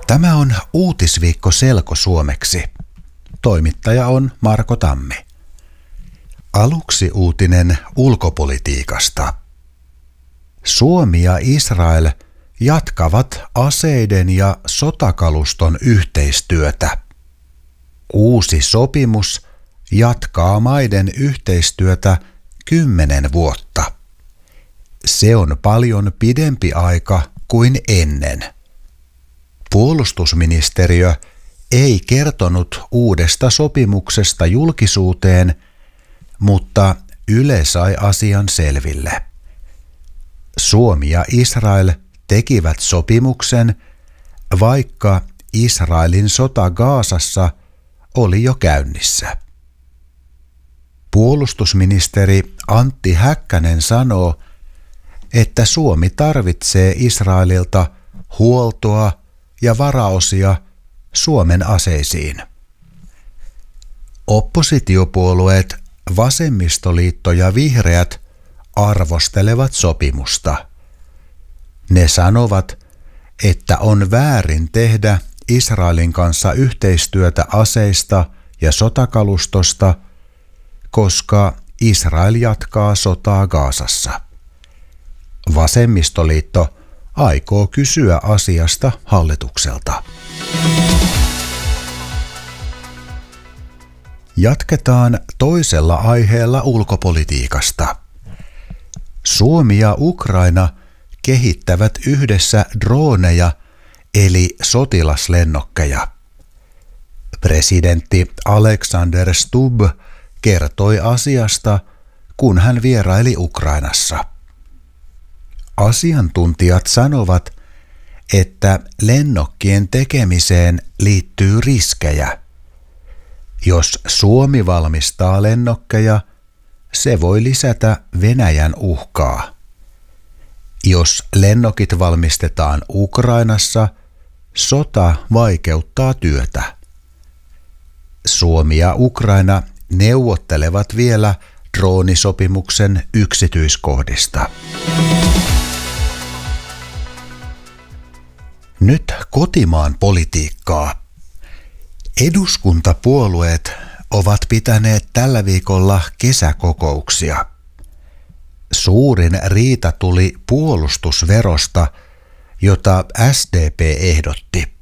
Tämä on Uutisviikko selkosuomeksi. Toimittaja on Marko Tammi. Aluksi uutinen ulkopolitiikasta. Suomi ja Israel jatkavat aseiden ja sotakaluston yhteistyötä. Uusi sopimus jatkaa maiden yhteistyötä 10 vuotta. Se on paljon pidempi aika kuin ennen. Puolustusministeriö ei kertonut uudesta sopimuksesta julkisuuteen, mutta Yle sai asian selville. Suomi ja Israel tekivät sopimuksen, vaikka Israelin sota Gazassa oli jo käynnissä. Puolustusministeri Antti Häkkänen sanoo, että Suomi tarvitsee Israelilta huoltoa ja varaosia Suomen aseisiin. Oppositiopuolueet Vasemmistoliitto ja Vihreät arvostelevat sopimusta. Ne sanovat, että on väärin tehdä Israelin kanssa yhteistyötä aseista ja sotakalustosta, koska Israel jatkaa sotaa Gazassa. Vasemmistoliitto aikoo kysyä asiasta hallitukselta. Jatketaan toisella aiheella ulkopolitiikasta. Suomi ja Ukraina kehittävät yhdessä droneja eli sotilaslennokkeja. Presidentti Alexander Stubb kertoi asiasta, kun hän vieraili Ukrainassa. Asiantuntijat sanovat, että lennokkien tekemiseen liittyy riskejä. Jos Suomi valmistaa lennokkeja, se voi lisätä Venäjän uhkaa. Jos lennokit valmistetaan Ukrainassa, sota vaikeuttaa työtä. Suomi ja Ukraina neuvottelevat vielä droonisopimuksen yksityiskohdista. Nyt kotimaan politiikkaa. Eduskuntapuolueet ovat pitäneet tällä viikolla kesäkokouksia. Suurin riita tuli puolustusverosta, jota SDP ehdotti.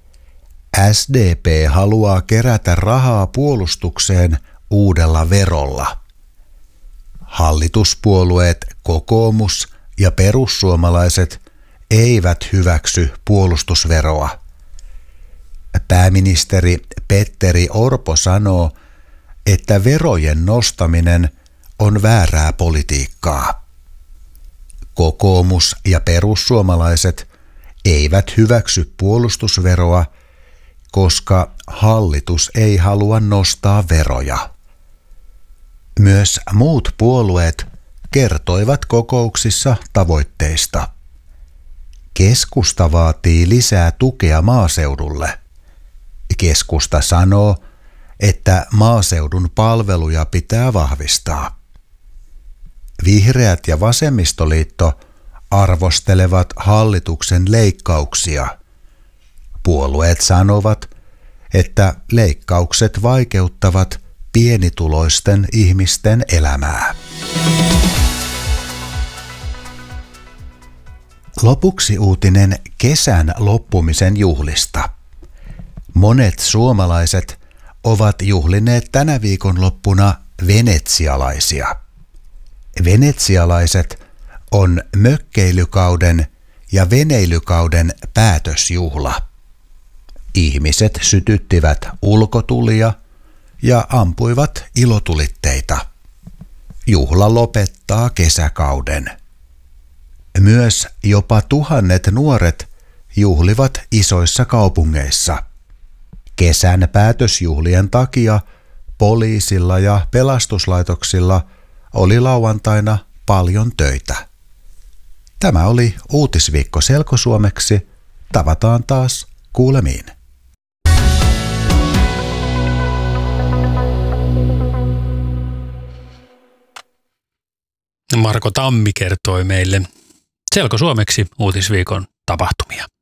SDP haluaa kerätä rahaa puolustukseen uudella verolla. Hallituspuolueet kokoomus ja perussuomalaiset eivät hyväksy puolustusveroa. Pääministeri Petteri Orpo sanoo, että verojen nostaminen on väärää politiikkaa. Kokoomus ja perussuomalaiset eivät hyväksy puolustusveroa, koska hallitus ei halua nostaa veroja. Myös muut puolueet kertoivat kokouksissa tavoitteista. Keskusta vaatii lisää tukea maaseudulle. Keskusta sanoo, että maaseudun palveluja pitää vahvistaa. Vihreät ja vasemmistoliitto arvostelevat hallituksen leikkauksia. Puolueet sanovat, että leikkaukset vaikeuttavat pienituloisten ihmisten elämää. Lopuksi uutinen kesän loppumisen juhlista. Monet suomalaiset ovat juhlineet tänä viikonloppuna venetsialaisia. Venetsialaiset on mökkeilykauden ja veneilykauden päätösjuhla. Ihmiset sytyttivät ulkotulia ja ampuivat ilotulitteita. Juhla lopettaa kesäkauden. Myös jopa 1000 nuoret juhlivat isoissa kaupungeissa. Kesän päätösjuhlien takia poliisilla ja pelastuslaitoksilla oli lauantaina paljon töitä. Tämä oli Uutisviikko selkosuomeksi. Tavataan taas kuulemiin. Marko Tammi kertoi meille selkosuomeksi Uutisviikon tapahtumia.